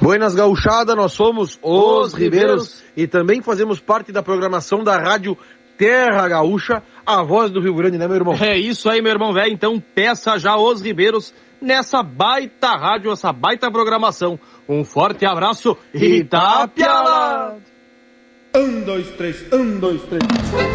Buenas gauchada, nós somos os Ribeiros e também fazemos parte da programação da Rádio Terra Gaúcha, a voz do Rio Grande, né, meu irmão? É isso aí, meu irmão velho. Então peça já os Ribeiros nessa baita rádio, essa baita programação. Um forte abraço e tapiala! 1, 2, 3, 1, 2, 3.